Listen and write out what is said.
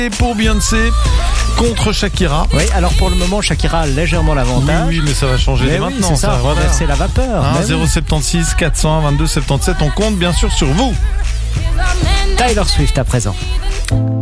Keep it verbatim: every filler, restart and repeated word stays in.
Et pour Beyoncé contre Shakira. Oui, alors pour le moment, Shakira a légèrement l'avantage. Oui, oui, mais ça va changer mais dès oui, maintenant. c'est ça, voilà. renverser la vapeur. Hein, Mais zéro oui. sept six quatre cent vingt-deux soixante-dix-sept, on compte bien sûr sur vous. Taylor Swift à présent.